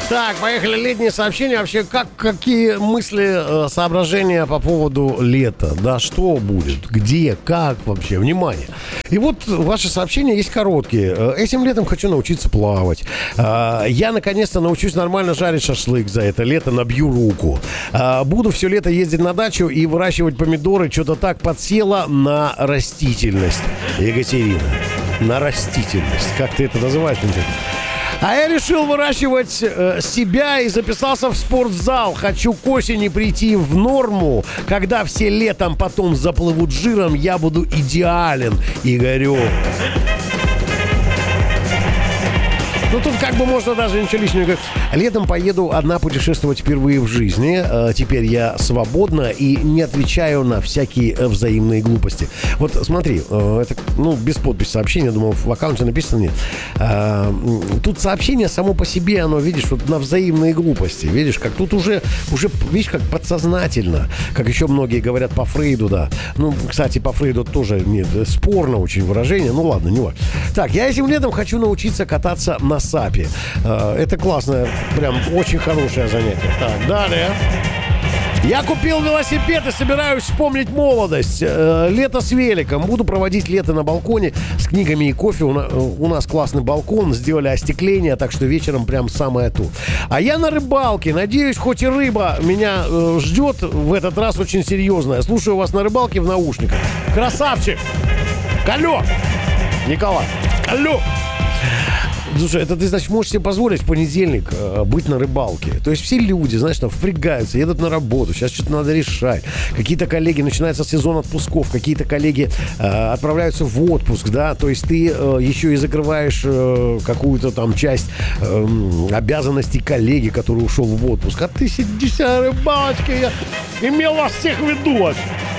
Так, поехали. Летние сообщения. Вообще, какие мысли, соображения по поводу лета? Да, что будет? Где? Как вообще? Внимание. И вот ваши сообщения есть короткие. Этим летом хочу научиться плавать. Я наконец-то научусь нормально жарить шашлык за это лето, набью руку. Буду все лето ездить на дачу и выращивать помидоры. Что-то так подсела на растительность. Екатерина, на растительность. Как ты это называешь? А я решил выращивать себя и записался в спортзал. Хочу к осени прийти в норму. Когда все летом потом заплывут жиром, я буду идеален, Игорек. Ну, тут как бы можно даже ничего лишнего говорить. Летом поеду одна путешествовать впервые в жизни. Теперь я свободна и не отвечаю на всякие взаимные глупости. Вот смотри, это, без подписи сообщения, думал, в аккаунте написано нет. Тут сообщение само по себе, оно, видишь, вот на взаимные глупости. Видишь, как тут уже, видишь, как подсознательно. Как еще многие говорят по Фрейду, да. Ну, кстати, по Фрейду тоже нет, спорно очень выражение. Ну, ладно, не важно. Так, я этим летом хочу научиться кататься на сапе. Это классное, прям очень хорошее занятие. Так, далее. Я купил велосипед и собираюсь вспомнить молодость. Лето с великом. Буду проводить лето на балконе с книгами и кофе. У нас классный балкон. Сделали остекление, так что вечером прям самое то. А я на рыбалке. Надеюсь, хоть и рыба меня ждет в этот раз очень серьезная. Слушаю вас на рыбалке в наушниках. Красавчик! Алло! Николай! Алло! Слушай, это ты, значит, можешь себе позволить в понедельник быть на рыбалке. То есть все люди, знаешь, там впрягаются, едут на работу, сейчас что-то надо решать. Какие-то коллеги, начинается сезон отпусков, какие-то коллеги отправляются в отпуск, да, то есть ты еще и закрываешь какую-то там часть обязанностей коллеги, который ушел в отпуск. А ты сидишь на рыбалочке, я имел вас всех в виду.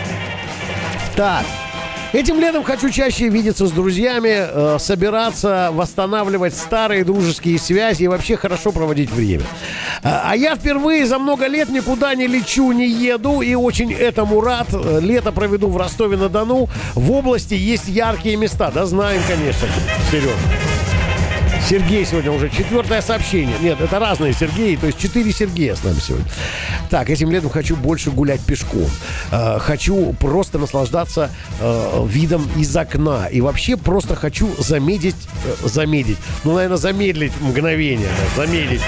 Так. Этим летом хочу чаще видеться с друзьями, собираться, восстанавливать старые дружеские связи и вообще хорошо проводить время. А я впервые за много лет никуда не лечу, не еду и очень этому рад. Лето проведу в Ростове-на-Дону. В области есть яркие места. Да, знаем, конечно, Сереж. Сергей сегодня уже 4-е сообщение. Нет, это разные Сергеи, то есть 4 Сергея с нами сегодня. Так, этим летом хочу больше гулять пешком. Хочу просто наслаждаться видом из окна. И вообще просто хочу замедлить. Ну, наверное, замедлить мгновение. Да,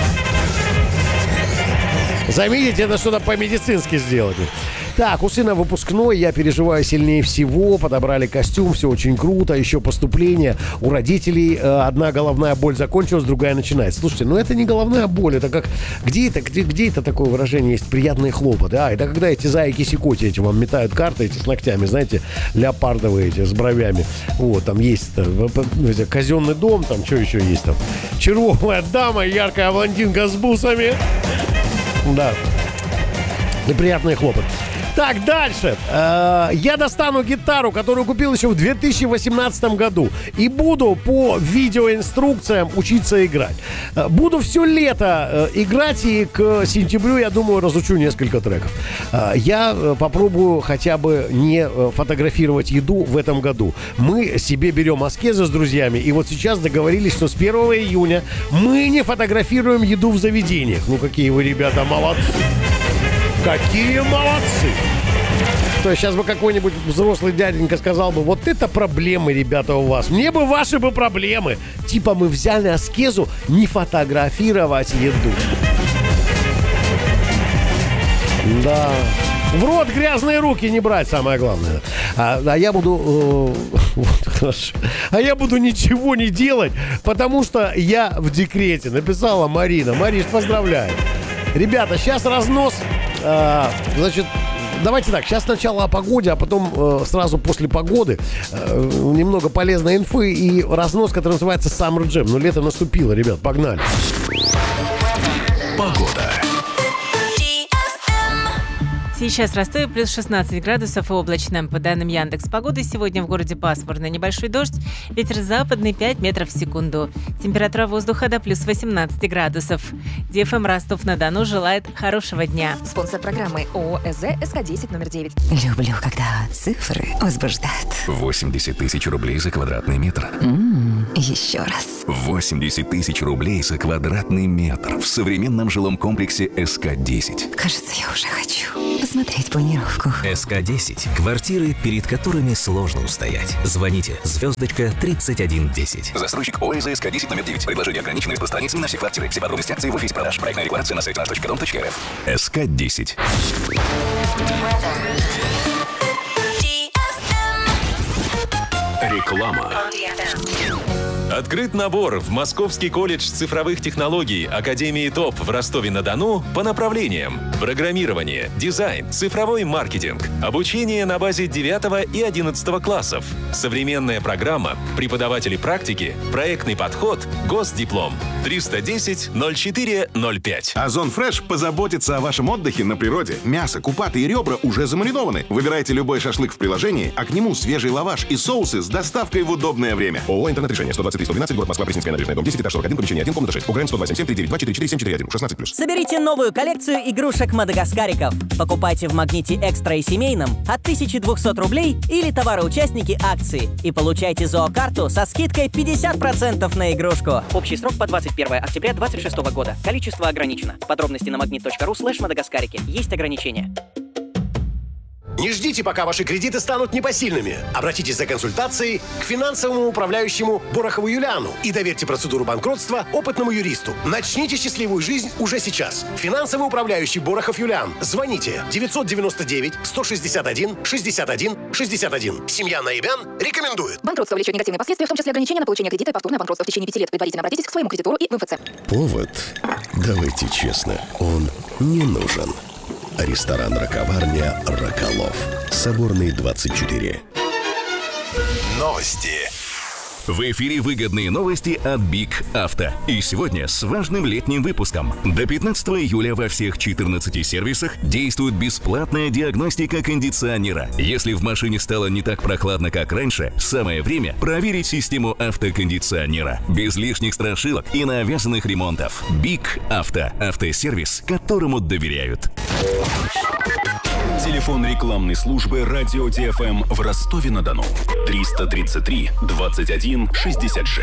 замедлить это что-то по-медицински сделать. Так, у сына выпускной, я переживаю сильнее всего. Подобрали костюм, все очень круто. Еще поступление. У родителей одна головная боль закончилась, другая начинается. Слушайте, это не головная боль, это как... Где это такое выражение есть? Приятные хлопоты. Это когда эти зайки-сикоти эти вам метают карты эти с ногтями, знаете, леопардовые эти с бровями. Вот, там есть казенный дом, там что еще есть там? Червовая дама, яркая блондинка с бусами. Да. Неприятные хлопоты. Так, дальше. Я достану гитару, которую купил еще в 2018 году. И буду по видеоинструкциям учиться играть. Буду все лето играть. И к сентябрю, я думаю, разучу несколько треков. Я попробую хотя бы не фотографировать еду в этом году. Мы себе берем аскезы с друзьями. И вот сейчас договорились, что с 1 июня мы не фотографируем еду в заведениях. Ну, какие вы, ребята, молодцы. Какие молодцы! То есть сейчас бы какой-нибудь взрослый дяденька сказал бы: вот это проблемы, ребята, у вас. Мне бы ваши бы проблемы. Типа мы взяли аскезу не фотографировать еду. Да. В рот грязные руки не брать, самое главное. А я буду... хорошо. А я буду ничего не делать, потому что я в декрете. Написала Марина. Мариш, поздравляю. Ребята, сейчас разнос... Значит, давайте так, сейчас сначала о погоде, а потом сразу после погоды немного полезной инфы и разнос, который называется Summer Jam. Но лето наступило, ребят, погнали. Погода. Сейчас в Ростове плюс 16 градусов и облачно. По данным Яндекс.Погоды, сегодня в городе пасмурно, небольшой дождь, ветер западный 5 метров в секунду. Температура воздуха до плюс 18 градусов. ДФМ Ростов-на-Дону желает хорошего дня. Спонсор программы ООО СЗ СК-10 номер 9. Люблю, когда цифры возбуждают. 80 тысяч рублей за квадратный метр. Еще раз. 80 тысяч рублей за квадратный метр в современном жилом комплексе СК-10. Кажется, я уже хочу посмотреть планировку. СК-10. Квартиры, перед которыми сложно устоять. Звоните звездочка 3110. Застройщик ОСЗ СК-10 номер 9. Предложение ограничено распространяется на все квартиры. Все подробности акции в офисе продаж. Проектная декларация на сайте nаш.дом.рф. СК-10. Реклама. Открыт набор в Московский колледж цифровых технологий Академии ТОП в Ростове-на-Дону по направлениям: программирование, дизайн, цифровой маркетинг, обучение на базе 9 и 11 классов, современная программа, преподаватели практики, проектный подход, госдиплом. 310-04-05. Озон Фреш позаботится о вашем отдыхе на природе. Мясо, купаты и ребра уже замаринованы. Выбирайте любой шашлык в приложении, а к нему свежий лаваш и соусы с доставкой в удобное время. ООО «Интернет-решение», 123-112, город Москва, Пресненская набережная, дом 10, этаж 41, помещение 1, комната 6. УГРН 127-739-244-741, 16+. Соберите новую коллекцию игрушек мадагаскариков. Покупайте в «Магните Экстра» и семейном от 1200 рублей или товароучастники акции. И получайте зоокарту со скидкой 50% на игрушку. Общий срок по 21 октября 2026 года. Количество ограничено. Подробности на magnet.ru/мадагаскарики. Есть ограничения. Не ждите, пока ваши кредиты станут непосильными. Обратитесь за консультацией к финансовому управляющему Борохову Юлиану и доверьте процедуру банкротства опытному юристу. Начните счастливую жизнь уже сейчас. Финансовый управляющий Борохов Юлиан. Звоните 999-161-61-61. Семья Наибян рекомендует. Банкротство влечет негативные последствия, в том числе ограничения на получение кредита и повторное банкротство в течение 5 лет. Предварительно обратитесь к своему кредитору и в МФЦ. Повод, давайте честно, он не нужен. Ресторан-раковарня «Роколов». Соборный, 24. Новости. В эфире выгодные новости от Биг Авто. И сегодня с важным летним выпуском. До 15 июля во всех 14 сервисах действует бесплатная диагностика кондиционера. Если в машине стало не так прохладно, как раньше, самое время проверить систему автокондиционера. Без лишних страшилок и навязанных ремонтов. Биг Авто. Автосервис, которому доверяют. Телефон рекламной службы радио ДФМ в Ростове-на-Дону. 333-21-66.